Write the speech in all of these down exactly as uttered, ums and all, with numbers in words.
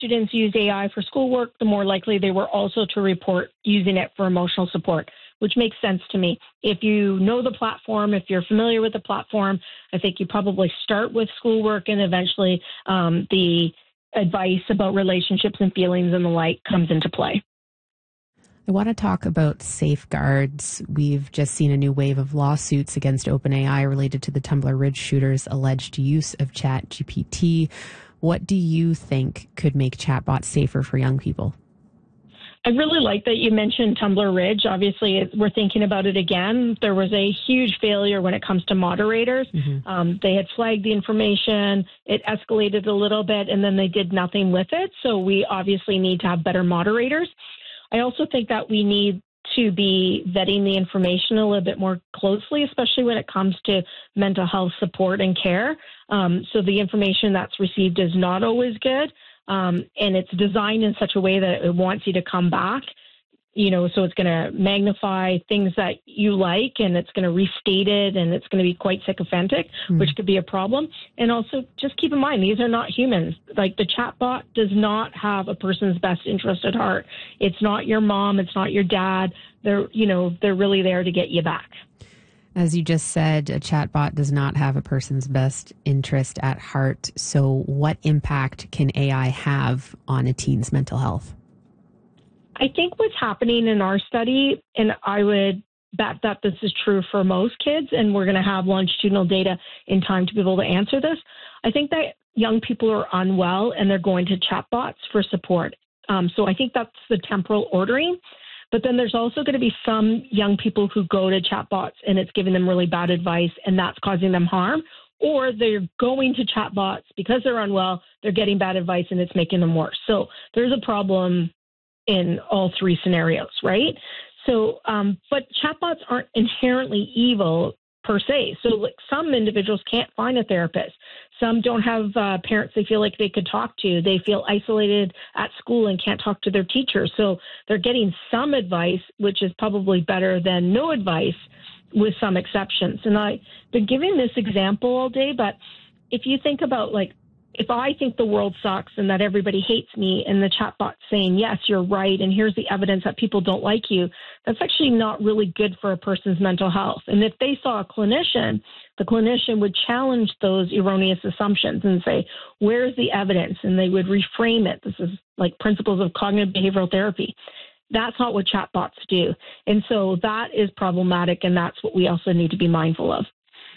students used A I for schoolwork, the more likely they were also to report using it for emotional support, which makes sense to me. If you know the platform, if you're familiar with the platform, I think you probably start with schoolwork and eventually um, the advice about relationships and feelings and the like comes into play. I want to talk about safeguards. We've just seen a new wave of lawsuits against OpenAI related to the Tumbler Ridge shooters' alleged use of ChatGPT. What do you think could make chatbots safer for young people? I really like that you mentioned Tumbler Ridge. Obviously, we're thinking about it again. There was a huge failure when it comes to moderators. Mm-hmm. Um, they had flagged the information. It escalated a little bit, and then they did nothing with it. So we obviously need to have better moderators. I also think that we need to be vetting the information a little bit more closely, especially when it comes to mental health support and care. Um, so the information that's received is not always good, um, and it's designed in such a way that it wants you to come back. You know, so it's going to magnify things that you like, and it's going to restate it, and it's going to be quite sycophantic, mm. which could be a problem. And also, just keep in mind, these are not humans. Like, the chatbot does not have a person's best interest at heart. It's not your mom. It's not your dad. They're, you know, they're really there to get you back. As you just said, a chatbot does not have a person's best interest at heart. So what impact can A I have on a teen's mental health? I think what's happening in our study, and I would bet that this is true for most kids, and we're going to have longitudinal data in time to be able to answer this. I think that young people are unwell and they're going to chatbots for support. Um, so I think that's the temporal ordering. But then there's also going to be some young people who go to chatbots and it's giving them really bad advice and that's causing them harm. Or they're going to chatbots because they're unwell, they're getting bad advice and it's making them worse. So there's a problem in all three scenarios, right? So, um, but chatbots aren't inherently evil per se. So like, some individuals can't find a therapist. Some don't have uh, parents they feel like they could talk to. They feel isolated at school and can't talk to their teacher. So they're getting some advice, which is probably better than no advice with some exceptions. And I've been giving this example all day, but if you think about, like, if I think the world sucks and that everybody hates me and the chatbot saying, yes, you're right, and here's the evidence that people don't like you, that's actually not really good for a person's mental health. And if they saw a clinician, the clinician would challenge those erroneous assumptions and say, where's the evidence? And they would reframe it. This is like principles of cognitive behavioral therapy. That's not what chatbots do. And so that is problematic, and that's what we also need to be mindful of.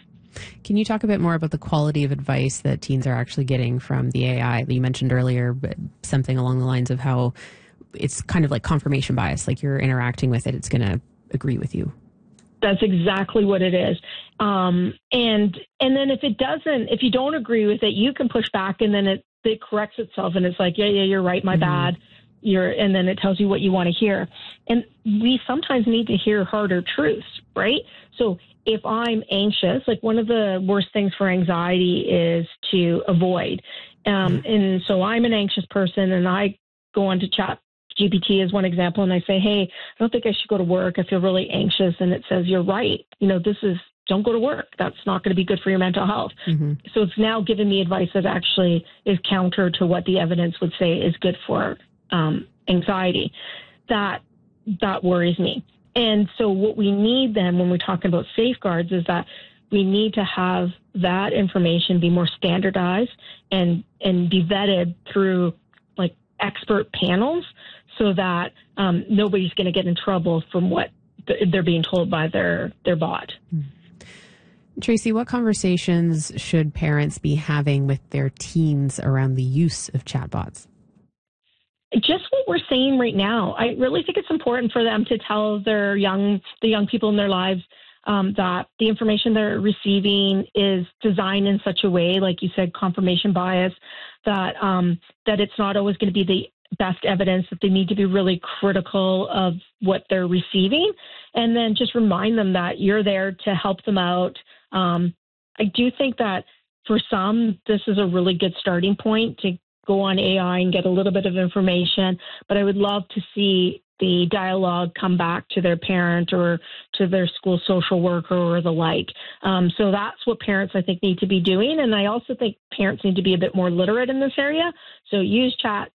Can you talk a bit more about the quality of advice that teens are actually getting from the A I? You mentioned earlier, but something along the lines of how it's kind of like confirmation bias, like you're interacting with it, it's going to agree with you. That's exactly what it is. Um, and and then if it doesn't, if you don't agree with it, you can push back, and then it, it corrects itself, and it's like, yeah, yeah, you're right, my mm-hmm. bad. You're, and then it tells you what you want to hear. And we sometimes need to hear harder truths, right? So if I'm anxious, like one of the worst things for anxiety is to avoid. Um, and so I'm an anxious person, and I go on to chat G P T as one example, and I say, hey, I don't think I should go to work. I feel really anxious. And it says, you're right. You know, this is, don't go to work. That's not going to be good for your mental health. Mm-hmm. So it's now giving me advice that actually is counter to what the evidence would say is good for um, anxiety. That, that worries me. And so what we need then when we're talking about safeguards is that we need to have that information be more standardized and, and be vetted through like expert panels so that um, nobody's going to get in trouble from what they're being told by their, their bot. Tracy, what conversations should parents be having with their teens around the use of chatbots? Just what we're saying right now. I really think it's important for them to tell their young, the young people in their lives um, that the information they're receiving is designed in such a way, like you said, confirmation bias, that um, that it's not always going to be the best evidence, that they need to be really critical of what they're receiving, and then just remind them that you're there to help them out. Um, I do think that for some, this is a really good starting point to go on A I and get a little bit of information, but I would love to see the dialogue come back to their parent or to their school social worker or the like. Um, so that's what parents, I think, need to be doing. And I also think parents need to be a bit more literate in this area. So use Chat